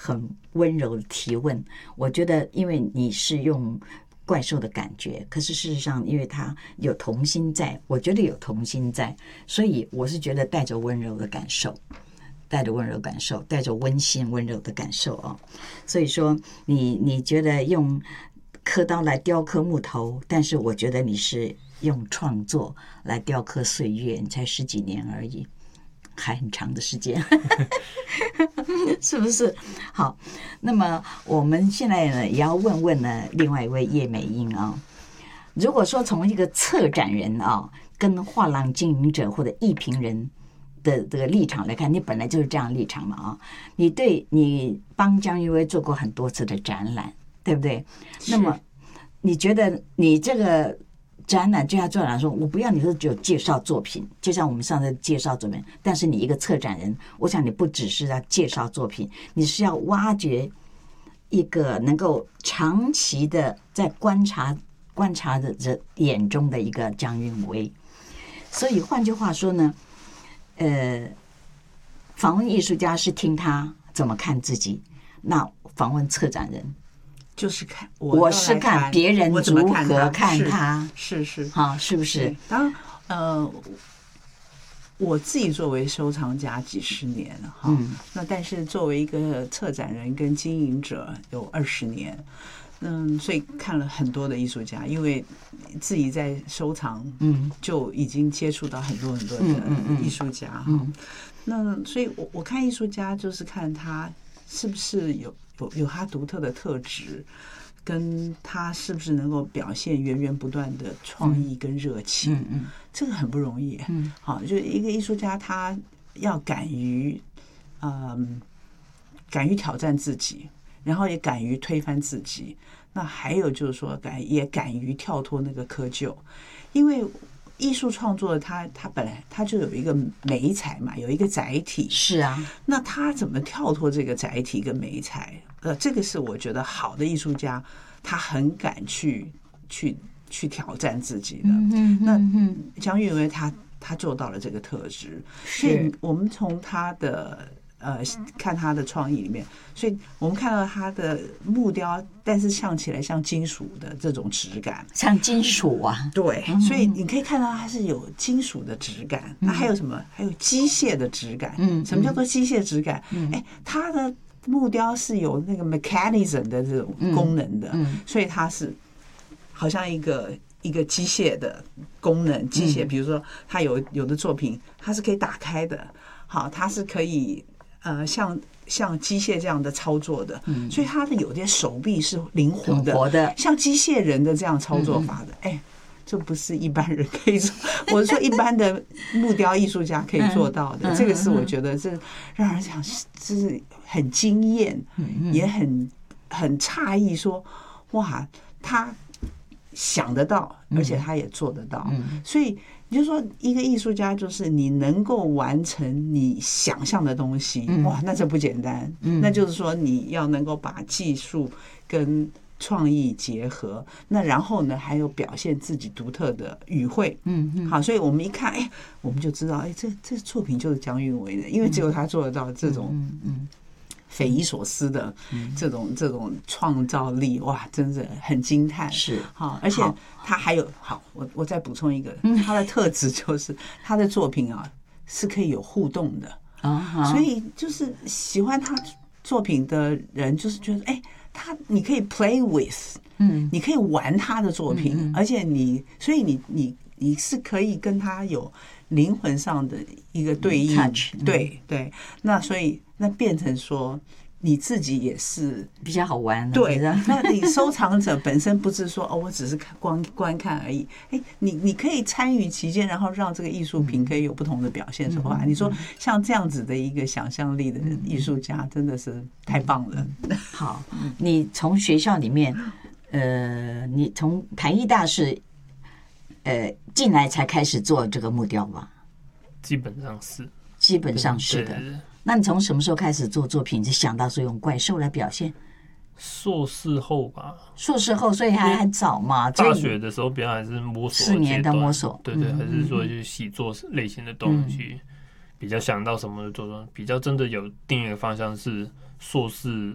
很温柔的提问。我觉得，因为你是用怪兽的感觉，可是事实上，因为他有童心在，我觉得有童心在，所以我是觉得带着温柔的感受。带着温柔感受，带着温馨温柔的感受哦。所以说你觉得用刻刀来雕刻木头，但是我觉得你是用创作来雕刻岁月，你才10几年而已，还很长的时间是不是？好，那么我们现在呢也要问问呢另外一位叶美英啊、如果说从一个策展人啊、跟画廊经营者或者艺评人的这个立场来看，你本来就是这样的立场嘛啊！你帮姜育威做过很多次的展览，对不对？那么你觉得你这个展览就要做来说，我不要你说只有介绍作品，就像我们上次介绍作品，但是你一个策展人，我想你不只是要介绍作品，你是要挖掘一个能够长期的在观察的眼中的一个姜育威。所以换句话说呢，访问艺术家是听他怎么看自己，那访问策展人就是看我是看别人如何看他， 是好，是不是？ 当我自己作为收藏家几十年了哈，那但是作为一个策展人跟经营者有20年。所以看了很多的艺术家，因为自己在收藏，就已经接触到很多很多的艺术家，那所以我看艺术家就是看他是不是有他独特的特质，跟他是不是能够表现源源不断的创意跟热情，这个很不容易，好，就一个艺术家他要敢于挑战自己。然后也敢于推翻自己，那还有就是说也敢于跳脱那个窠臼，因为艺术创作它本来它就有一个媒材嘛，有一个载体， 是啊， 那他怎么跳脱这个载体跟媒材？这个是我觉得好的艺术家，他很敢去挑战自己的。那姜育威他做到了这个特质，所以我们从他的。看他的创意里面，所以我们看到他的木雕，但是像起来像金属的这种质感， 像金属啊， 对，所以你可以看到它是有金属的质感。那还有什么？还有机械的质感。什么叫做机械质感？它的木雕是有那个 mechanism 的这种功能的，所以它是好像一个机械的功能。机械，比如说它有的作品，它是可以打开的，好，它是可以。像机械这样的操作的，所以他的有些手臂是灵活的，像机械人的这样操作法的，这不是一般人可以做，我是说一般的木雕艺术家可以做到的。这个是我觉得这让人讲，就是很惊艳，也很诧异，说哇，他想得到，而且他也做得到，所以。你就说一个艺术家就是你能够完成你想象的东西，哇，那这不简单。那就是说你要能够把技术跟创意结合，那然后呢还有表现自己独特的语汇。好，所以我们一看，我们就知道，这作品就是姜育威的，因为只有他做得到这种匪夷所思的这种创造力，哇，真的很惊叹。 是好，而且他还有好，我再补充一个，他的特质就是他的作品啊是可以有互动的，所以就是喜欢他作品的人，就是觉得你可以 play with，你可以玩他的作品，而且所以你是可以跟他有灵魂上的一个对应，对，那所以那变成说你自己也是比较好玩， 对，那你收藏者本身不是说我只是观看而已，你可以参与其间，然后让这个艺术品可以有不同的表现手法。你说像这样子的一个想象力的艺术家，真的是太棒了。 好，你从学校里面，你从台艺大是进来才开始做这个木雕吧？ 基本上是的。 那你从什么时候开始做作品？就想到说用怪兽来表现？ 硕士后吧。 硕士后，所以还很早嘛。 大学的时候，别人还是摸索 4年的摸索， 对，还是说去习作类型的东西，比较想到什么做，比较真的有定一个方向是硕士